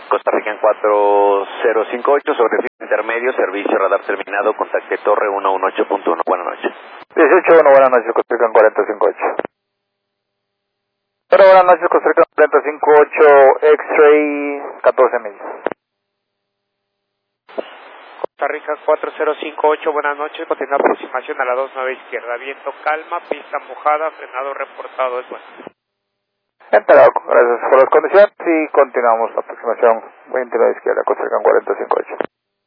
Costa Rica en 4058, sobre el intermedio, servicio radar terminado, contacte torre 118.1, buenas noches. 18-1, buenas noches, Costa Rica en 4058. Pero buenas noches, Costa Rica 4058, X-Ray 14 millas. Costa Rica 4058, buenas noches, continúa aproximación a la 29 izquierda, viento calma, pista mojada, frenado reportado, es bueno. Enterado, gracias por las condiciones y continuamos la aproximación 29 izquierda, Costa Rica 4058.